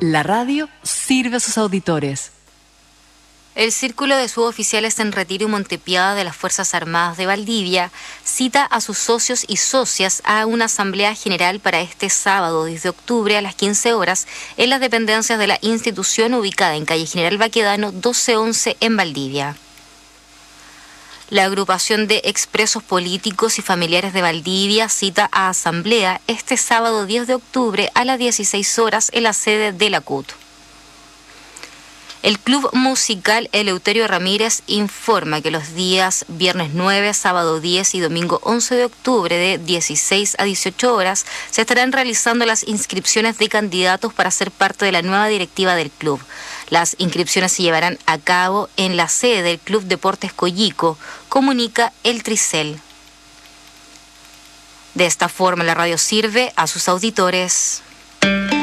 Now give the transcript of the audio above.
La radio sirve a sus auditores. El Círculo de Suboficiales en Retiro y Montepiada de las Fuerzas Armadas de Valdivia cita a sus socios y socias a una asamblea general para este sábado 10 de octubre a las 15 horas en las dependencias de la institución ubicada en calle General Baquedano 1211 en Valdivia. La agrupación de expresos políticos y familiares de Valdivia cita a asamblea este sábado 10 de octubre a las 16 horas en la sede de la CUT. El Club Musical Eleuterio Ramírez informa que los días viernes 9, sábado 10 y domingo 11 de octubre de 16 a 18 horas se estarán realizando las inscripciones de candidatos para ser parte de la nueva directiva del club. Las inscripciones se llevarán a cabo en la sede del Club Deportes Coyico, comunica el Tricel. De esta forma la radio sirve a sus auditores.